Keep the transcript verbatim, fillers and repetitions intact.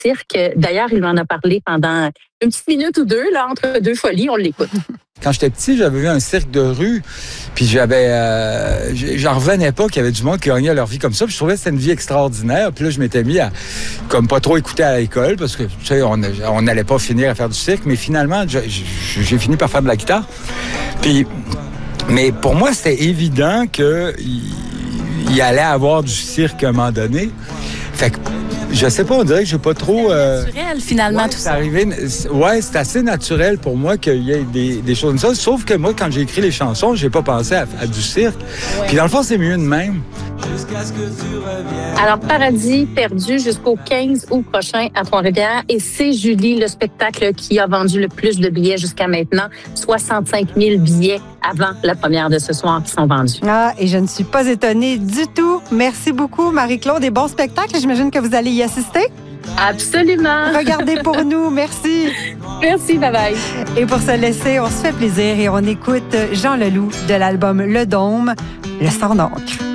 cirque. D'ailleurs, il m'en a parlé pendant une petite minute ou deux, là, entre deux folies. On l'écoute. Quand j'étais petit, j'avais vu un cirque de rue, puis j'avais, euh, j'en revenais pas qu'il y avait du monde qui gagnait leur vie comme ça. Puis je trouvais que c'était une vie extraordinaire. Puis là, je m'étais mis à, comme pas trop écouter à l'école, parce que, tu sais, on on n'allait pas finir à faire du cirque. Mais finalement, j'ai, j'ai fini par faire de la guitare. Puis, mais pour moi, c'était évident que il, il allait avoir du cirque à un moment donné. Fait que, je sais pas, on dirait que j'ai pas trop... Euh... C'est naturel, finalement, ouais, tout c'est ça. Arrivé, ouais, c'est assez naturel pour moi qu'il y ait des, des choses comme ça. Sauf que moi, quand j'ai écrit les chansons, j'ai pas pensé à, à du cirque. Ouais. Puis dans le fond, c'est mieux de même. Jusqu'à ce que tu reviennes. Alors, Paradis perdu jusqu'au quinze août prochain à Trois-Rivières. Et c'est Julie, le spectacle qui a vendu le plus de billets jusqu'à maintenant. soixante-cinq mille billets avant la première de ce soir qui sont vendus. Ah, et je ne suis pas étonnée du tout. Merci beaucoup, Marie-Claude. Et bon spectacle. J'imagine que vous allez y assister? Absolument. Regardez pour nous. Merci. Merci, bye-bye. Et pour se laisser, on se fait plaisir et on écoute Jean Leloup de l'album Le Dôme, Le Sang d'encre.